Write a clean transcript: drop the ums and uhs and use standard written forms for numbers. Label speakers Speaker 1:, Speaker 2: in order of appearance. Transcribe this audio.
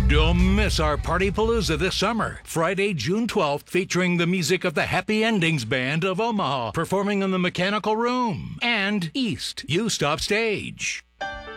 Speaker 1: Don't miss our Party Palooza this summer, Friday, June 12th, featuring the music of the Happy Endings Band of Omaha, performing in the Mechanical Room, and East, You Stop Stage.